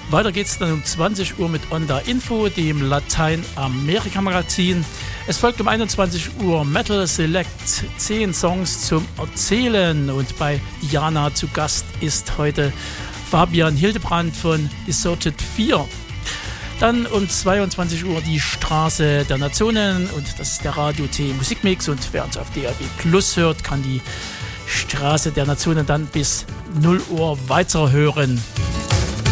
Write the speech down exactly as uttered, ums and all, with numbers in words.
Weiter geht's dann um zwanzig Uhr mit Onda Info, dem Lateinamerika-Magazin. Es folgt um einundzwanzig Uhr Metal Select, zehn Songs zum Erzählen. Und bei Diana zu Gast ist heute Fabian Hildebrand von Deserted vier. Dann um zweiundzwanzig Uhr die Straße der Nationen und das ist der Radio T Musikmix. Und wer uns auf D A B Plus hört, kann die Straße der Nationen dann bis null Uhr weiterhören.